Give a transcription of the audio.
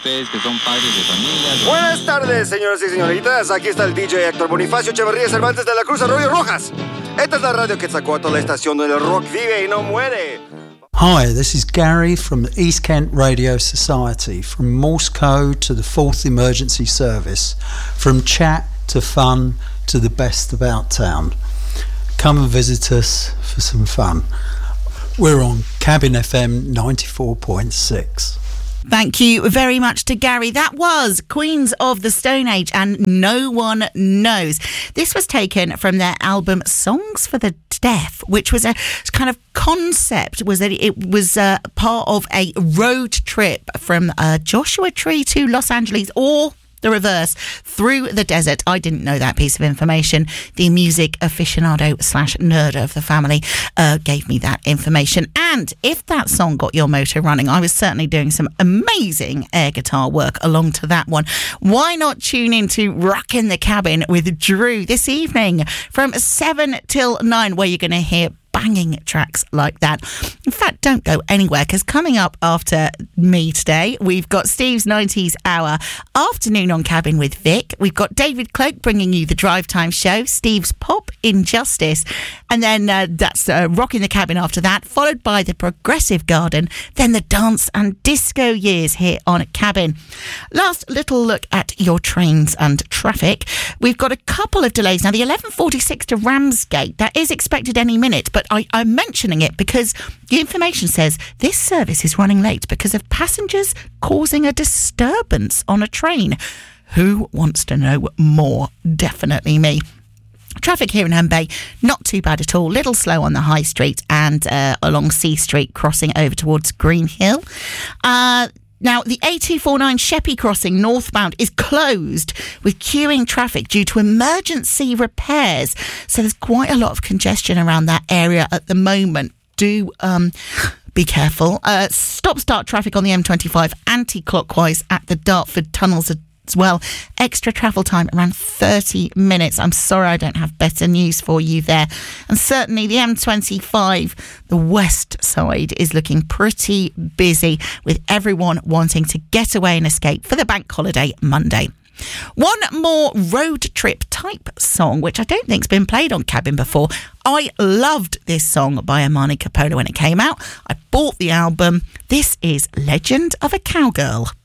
ustedes que son padres de familia. Buenas tardes, señoras y señoritas. Aquí está el DJ Héctor Bonifacio Echeverría Cervantes de la Cruz Arroyo Rojas. Esta es la radio Quetzalcóatl, la estación donde el rock vive y no muere. Hi, this is Gary from the East Kent Radio Society. From Morse code to the 4th Emergency Service. From chat to fun to the best about town. Come and visit us for some fun. We're on Cabin FM 94.6. Thank you very much to Gary. That was Queens of the Stone Age and No One Knows. This was taken from their album Songs for the Deaf, which was a kind of concept, was that it was part of a road trip from Joshua Tree to Los Angeles, or the reverse, through the desert. I didn't know that piece of information. The music aficionado / nerd of the family gave me that information. And if that song got your motor running, I was certainly doing some amazing air guitar work along to that one. Why not tune in to Rockin' the Cabin with Drew this evening from 7 till 9, where you're going to hear banging tracks like that. In fact, don't go anywhere, because coming up after me today, we've got Steve's 90s Hour, Afternoon on Cabin with Vic. We've got David Cloak bringing you the Drive Time Show, Steve's Pop Injustice, and then that's Rockin' the Cabin after that, followed by the Progressive Garden, then the Dance and Disco Years here on Cabin. Last little look at your trains and traffic. We've got a couple of delays. Now, the 11:46 to Ramsgate, that is expected any minute, but I'm mentioning it because the information says this service is running late because of passengers causing a disturbance on a train. Who wants to know more? Definitely me. Traffic here in Herne Bay, not too bad at all. Little slow on the High Street and along C Street, crossing over towards Green Hill. Now, the A249 Sheppey crossing northbound is closed with queuing traffic due to emergency repairs. So there's quite a lot of congestion around that area at the moment. Do be careful. Stop-start traffic on the M25 anti-clockwise at the Dartford tunnels as well. Extra travel time around 30 minutes. I'm sorry I don't have better news for you there. And certainly the M25, the west side, is looking pretty busy with everyone wanting to get away and escape for the bank holiday Monday. One more road trip type song, which I don't think's been played on Cabin before. I loved this song by Amani Capola when it came out. I bought the album. This is Legend of a Cowgirl.